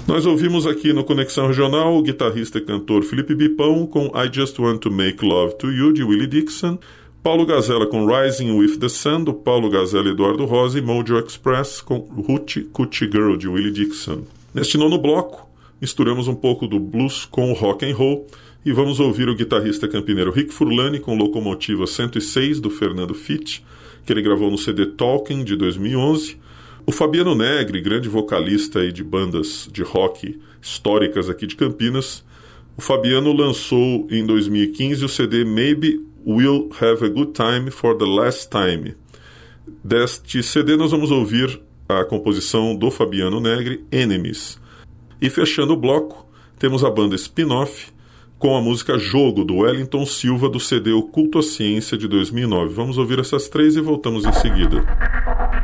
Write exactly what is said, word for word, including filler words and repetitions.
Nós ouvimos aqui no Conexão Regional o guitarrista e cantor Felipe Bipão com I Just Want to Make Love to You, de Willie Dixon, Paulo Gazella com Rising with the Sun, do Paulo Gazella e Eduardo Rosa, e Mojo Express com Hoochie Coochie Girl, de Willie Dixon. Neste nono bloco, misturamos um pouco do blues com o rock and roll e vamos ouvir o guitarrista campineiro Rick Furlani com Locomotiva cento e seis, do Fernando Fitt, que ele gravou no C D Talking, de dois mil e onze, o Fabiano Negri, grande vocalista aí de bandas de rock históricas aqui de Campinas. O Fabiano lançou em dois mil e quinze o C D Maybe We'll Have a Good Time for the Last Time. Deste C D nós vamos ouvir a composição do Fabiano Negri, Enemies. E fechando o bloco, temos a banda Spin-Off com a música Jogo, do Wellington Silva, do C D O Culto à Ciência, de dois mil e nove. Vamos ouvir essas três e voltamos em seguida.